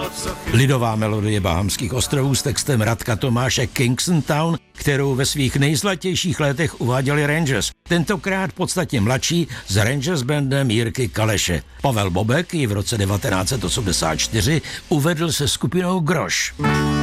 Lidová melodie Bahamských ostrovů s textem Radka Tomáše Kingston Town, kterou ve svých nejzlatějších letech uváděli Rangers. Tentokrát podstatně mladší s Rangers bandem Jirky Kaleše. Pavel Bobek ji v roce 1984 uvedl se skupinou Groš.